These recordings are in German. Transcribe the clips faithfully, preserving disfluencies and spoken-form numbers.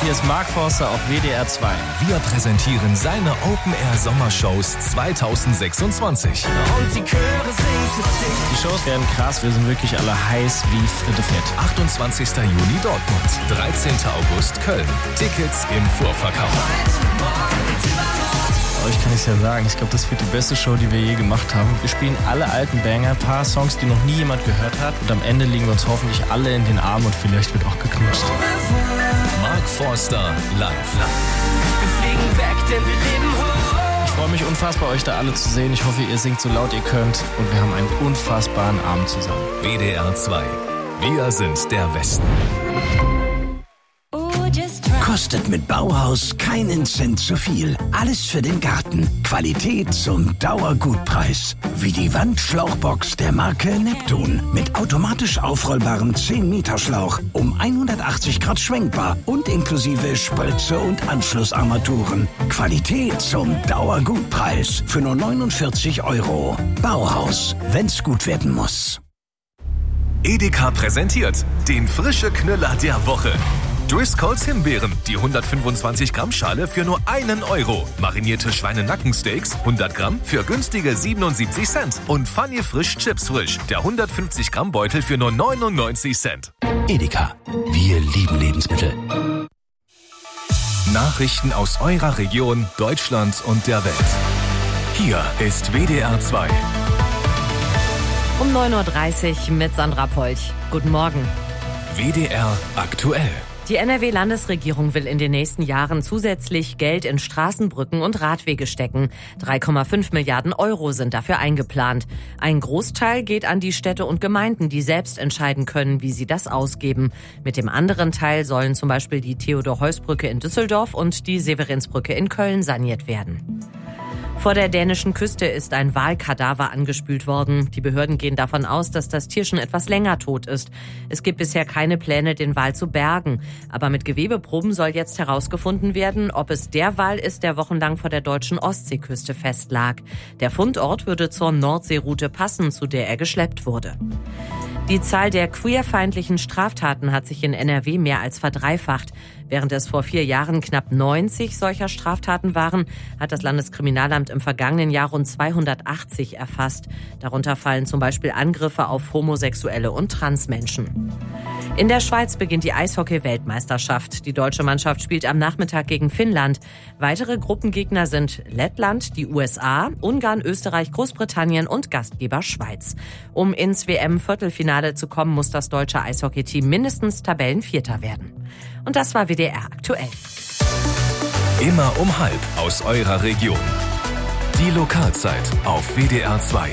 Hier ist Mark Forster auf W D R zwei. Wir präsentieren seine Open-Air-Sommershows zweitausendsechsundzwanzig. Und die Chöre singen für dich. Die Shows werden krass, wir sind wirklich alle heiß wie Fritte Fett. achtundzwanzigster Juni Dortmund, dreizehnter August Köln. Tickets im Vorverkauf. Euch kann ich ja sagen, ich glaube, das wird die beste Show, die wir je gemacht haben. Wir spielen alle alten Banger, ein paar Songs, die noch nie jemand gehört hat. Und am Ende liegen wir uns hoffentlich alle in den Armen und vielleicht wird auch geknutscht. Mark Forster live. Wir fliegen weg, denn wir leben hoch. Ich freue mich unfassbar, euch da alle zu sehen. Ich hoffe, ihr singt so laut ihr könnt. Und wir haben einen unfassbaren Abend zusammen. W D R zwei. Wir sind der Westen. Kostet mit Bauhaus keinen Cent zu viel. Alles für den Garten. Qualität zum Dauergutpreis. Wie die Wandschlauchbox der Marke Neptun. Mit automatisch aufrollbarem zehn Meter Schlauch. Um hundertachtzig Grad schwenkbar. Und inklusive Spritze und Anschlussarmaturen. Qualität zum Dauergutpreis. Für nur neunundvierzig Euro. Bauhaus. Wenn's gut werden muss. Edeka präsentiert den frische Knüller der Woche. Driscolls Himbeeren, die hundertfünfundzwanzig Gramm Schale für nur einen Euro. Marinierte Schweinenackensteaks, hundert Gramm für günstige siebenundsiebzig Cent. Und Funny Frisch Chips Frisch, der hundertfünfzig Gramm Beutel für nur neunundneunzig Cent. Edeka. Wir lieben Lebensmittel. Nachrichten aus eurer Region, Deutschland und der Welt. Hier ist W D R zwei. Um neun Uhr dreißig mit Sandra Polch. Guten Morgen. W D R aktuell. Die N R W-Landesregierung will in den nächsten Jahren zusätzlich Geld in Straßenbrücken und Radwege stecken. drei Komma fünf Milliarden Euro sind dafür eingeplant. Ein Großteil geht an die Städte und Gemeinden, die selbst entscheiden können, wie sie das ausgeben. Mit dem anderen Teil sollen zum Beispiel die Theodor-Heuss-Brücke in Düsseldorf und die Severinsbrücke in Köln saniert werden. Vor der dänischen Küste ist ein Walkadaver angespült worden. Die Behörden gehen davon aus, dass das Tier schon etwas länger tot ist. Es gibt bisher keine Pläne, den Wal zu bergen. Aber mit Gewebeproben soll jetzt herausgefunden werden, ob es der Wal ist, der wochenlang vor der deutschen Ostseeküste festlag. Der Fundort würde zur Nordseeroute passen, zu der er geschleppt wurde. Die Zahl der queerfeindlichen Straftaten hat sich in N R W mehr als verdreifacht. Während es vor vier Jahren knapp neunzig solcher Straftaten waren, hat das Landeskriminalamt im vergangenen Jahr rund zweihundertachtzig erfasst. Darunter fallen zum Beispiel Angriffe auf Homosexuelle und Transmenschen. In der Schweiz beginnt die Eishockey-Weltmeisterschaft. Die deutsche Mannschaft spielt am Nachmittag gegen Finnland. Weitere Gruppengegner sind Lettland, die U S A, Ungarn, Österreich, Großbritannien und Gastgeber Schweiz. Um ins W M-Viertelfinale zu kommen, muss das deutsche Eishockey-Team mindestens Tabellenvierter werden. Und das war W D R aktuell. Immer um halb aus eurer Region. Die Lokalzeit auf W D R zwei.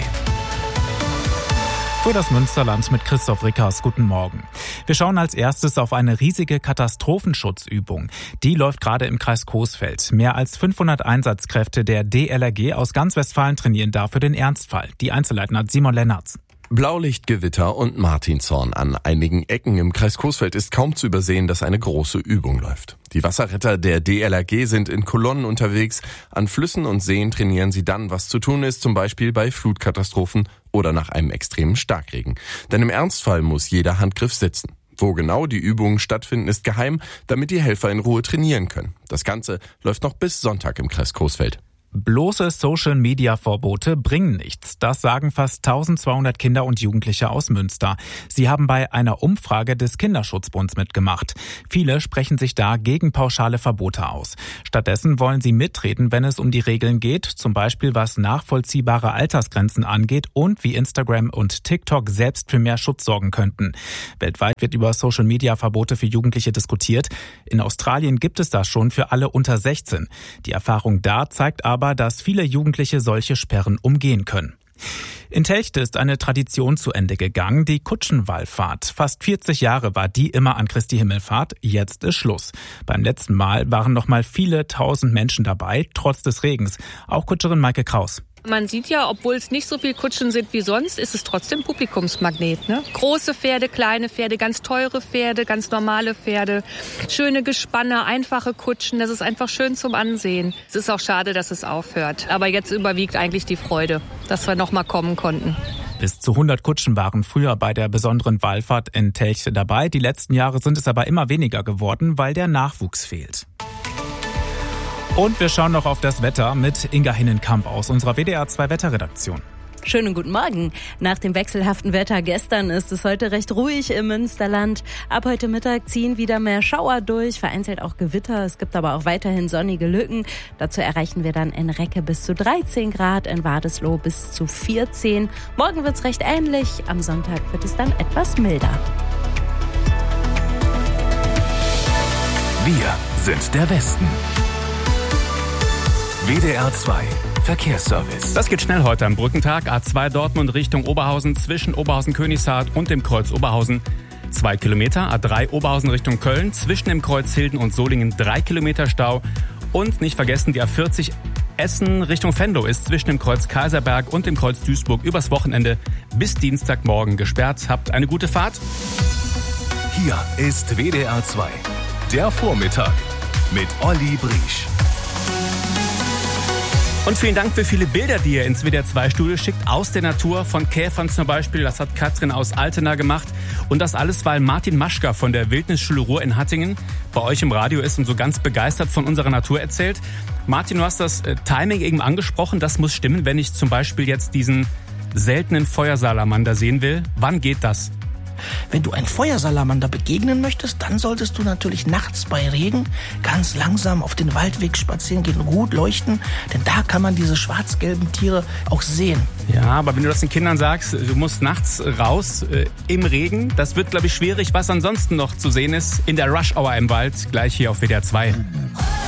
Für das Münsterland mit Christoph Rickers. Guten Morgen. Wir schauen als erstes auf eine riesige Katastrophenschutzübung. Die läuft gerade im Kreis Coesfeld. Mehr als fünfhundert Einsatzkräfte der D L R G aus ganz Westfalen trainieren dafür den Ernstfall. Die Einzelheiten hat Simon Lennartz. Blaulichtgewitter und Martinshorn. An einigen Ecken im Kreis Coesfeld ist kaum zu übersehen, dass eine große Übung läuft. Die Wasserretter der D L R G sind in Kolonnen unterwegs. An Flüssen und Seen trainieren sie dann, was zu tun ist, zum Beispiel bei Flutkatastrophen oder nach einem extremen Starkregen. Denn im Ernstfall muss jeder Handgriff sitzen. Wo genau die Übungen stattfinden, ist geheim, damit die Helfer in Ruhe trainieren können. Das Ganze läuft noch bis Sonntag im Kreis Coesfeld. Bloße Social-Media-Verbote bringen nichts. Das sagen fast eintausendzweihundert Kinder und Jugendliche aus Münster. Sie haben bei einer Umfrage des Kinderschutzbunds mitgemacht. Viele sprechen sich da gegen pauschale Verbote aus. Stattdessen wollen sie mitreden, wenn es um die Regeln geht, zum Beispiel was nachvollziehbare Altersgrenzen angeht und wie Instagram und TikTok selbst für mehr Schutz sorgen könnten. Weltweit wird über Social-Media-Verbote für Jugendliche diskutiert. In Australien gibt es das schon für alle unter sechzehn. Die Erfahrung da zeigt aber, aber dass viele Jugendliche solche Sperren umgehen können. In Telchte ist eine Tradition zu Ende gegangen, die Kutschenwallfahrt. Fast vierzig Jahre war die immer an Christi Himmelfahrt, jetzt ist Schluss. Beim letzten Mal waren noch mal viele tausend Menschen dabei, trotz des Regens. Auch Kutscherin Maike Kraus. Man sieht ja, obwohl es nicht so viele Kutschen sind wie sonst, ist es trotzdem Publikumsmagnet. Ne? Große Pferde, kleine Pferde, ganz teure Pferde, ganz normale Pferde, schöne Gespanne, einfache Kutschen. Das ist einfach schön zum Ansehen. Es ist auch schade, dass es aufhört. Aber jetzt überwiegt eigentlich die Freude, dass wir noch mal kommen konnten. Bis zu hundert Kutschen waren früher bei der besonderen Wallfahrt in Telchte dabei. Die letzten Jahre sind es aber immer weniger geworden, weil der Nachwuchs fehlt. Und wir schauen noch auf das Wetter mit Inga Hinnenkamp aus unserer W D R zwei Wetterredaktion. Schönen guten Morgen. Nach dem wechselhaften Wetter gestern ist es heute recht ruhig im Münsterland. Ab heute Mittag ziehen wieder mehr Schauer durch, vereinzelt auch Gewitter. Es gibt aber auch weiterhin sonnige Lücken. Dazu erreichen wir dann in Recke bis zu dreizehn Grad, in Wadesloh bis zu vierzehn. Morgen wird's recht ähnlich. Am Sonntag wird es dann etwas milder. Wir sind der Westen. W D R zwei Verkehrsservice. Das geht schnell heute am Brückentag. A zwei Dortmund Richtung Oberhausen zwischen Oberhausen-Königshardt und dem Kreuz Oberhausen zwei Kilometer. A drei Oberhausen Richtung Köln zwischen dem Kreuz Hilden und Solingen drei Kilometer Stau. Und nicht vergessen, die A vierzig Essen Richtung Venlo ist zwischen dem Kreuz Kaiserberg und dem Kreuz Duisburg übers Wochenende bis Dienstagmorgen gesperrt. Habt eine gute Fahrt. Hier ist W D R zwei, der Vormittag mit Olli Briesch. Und vielen Dank für viele Bilder, die ihr ins W D R zwei Studio schickt, aus der Natur, von Käfern zum Beispiel. Das hat Katrin aus Altena gemacht. Und das alles, weil Martin Maschka von der Wildnisschule Ruhr in Hattingen bei euch im Radio ist und so ganz begeistert von unserer Natur erzählt. Martin, du hast das äh, Timing eben angesprochen. Das muss stimmen, wenn ich zum Beispiel jetzt diesen seltenen Feuersalamander sehen will. Wann geht das? Wenn du ein Feuersalamander begegnen möchtest, dann solltest du natürlich nachts bei Regen ganz langsam auf den Waldweg spazieren gehen und gut leuchten, denn da kann man diese schwarz-gelben Tiere auch sehen. Ja, aber wenn du das den Kindern sagst, du musst nachts raus äh, im Regen, das wird, glaube ich, schwierig. Was ansonsten noch zu sehen ist in der Rush Hour im Wald, gleich hier auf W D R zwei.